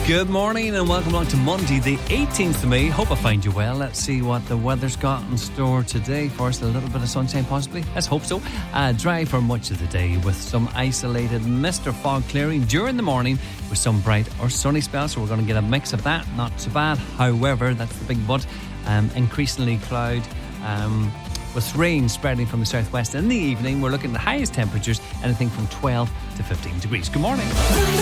Good morning and welcome along to Monday the 18th of May. Hope I find you well. Let's see what the weather's got in store today for us. A little bit of sunshine possibly. Let's hope so. Dry for much of the day with some isolated mist or fog clearing during the morning with some bright or sunny spells. So we're going to get a mix of that. Not so bad. However, that's the big but. Increasingly cloud. With rain spreading from the southwest in the evening. We're looking at the highest temperatures anything from 12 to 15 degrees. Good morning.